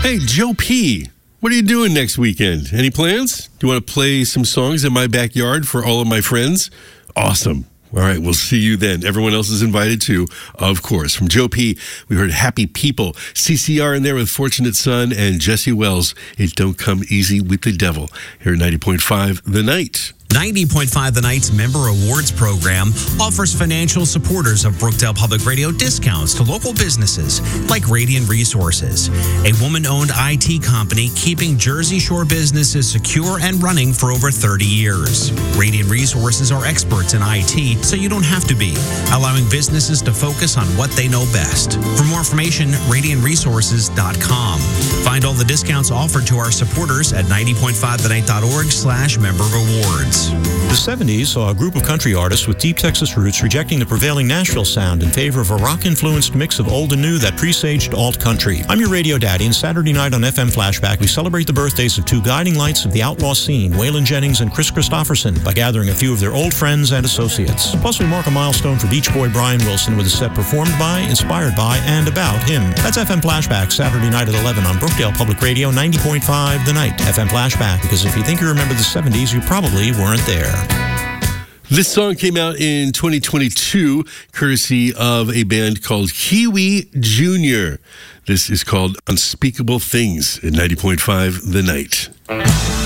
Hey, Joe P., what are you doing next weekend? Any plans? Do you want to play some songs in my backyard for all of my friends? Awesome. All right, we'll see you then. Everyone else is invited too, of course. From Joe P., we heard Happy People. CCR in there with Fortunate Son and Jesse Wells. It Don't Come Easy with the Devil. Here at 90.5 The Night. 90.5 The Night's Member Awards program offers financial supporters of Brookdale Public Radio discounts to local businesses like Radiant Resources, a woman-owned IT company keeping Jersey Shore businesses secure and running for over 30 years. Radiant Resources are experts in IT, so you don't have to be, allowing businesses to focus on what they know best. For more information, radiantresources.com. Find all the discounts offered to our supporters at 90.5thenight.org/member awards. The 70s saw a group of country artists with deep Texas roots rejecting the prevailing Nashville sound in favor of a rock-influenced mix of old and new that presaged alt-country. I'm your radio daddy, and Saturday night on FM Flashback, we celebrate the birthdays of two guiding lights of the outlaw scene, Waylon Jennings and Chris Christopherson, by gathering a few of their old friends and associates. Plus, we mark a milestone for Beach Boy Brian Wilson with a set performed by, inspired by, and about him. That's FM Flashback, Saturday night at 11 on Brookdale Public Radio, 90.5 The Night. FM Flashback, because if you think you remember the 70s, you probably weren't there. This song came out in 2022, courtesy of a band called Kiwi Jr. This is called Unspeakable Things at 90.5 The Night.